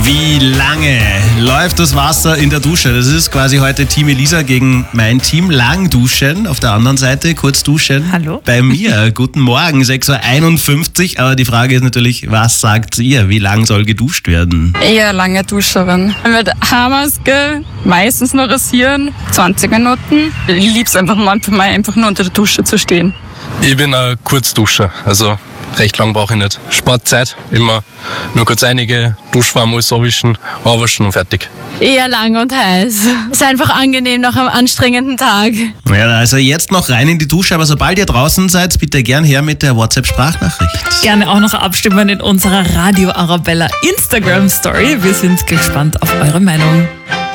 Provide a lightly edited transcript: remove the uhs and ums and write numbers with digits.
Wie lange läuft das Wasser in der Dusche? Das ist quasi heute Team Elisa gegen mein Team. Lang duschen, auf der anderen Seite kurz duschen. Hallo. Bei mir, guten Morgen, 6:51 Uhr. Aber die Frage ist natürlich, was sagt ihr? Wie lang soll geduscht werden? Eher lange Duscherin. Mit Haarmaske, meistens nur rasieren, 20 Minuten. Ich liebe es einfach manchmal einfach nur unter der Dusche zu stehen. Ich bin ein Kurzduscher, also recht lang brauche ich nicht. Sportzeit, immer nur kurz einige, Duschwarm, alles abwischen und fertig. Eher lang und heiß. Ist einfach angenehm nach einem anstrengenden Tag. Ja, also jetzt noch rein in die Dusche, aber sobald ihr draußen seid, bitte gern her mit der WhatsApp-Sprachnachricht. Gerne auch noch abstimmen in unserer Radio Arabella Instagram-Story. Wir sind gespannt auf eure Meinung.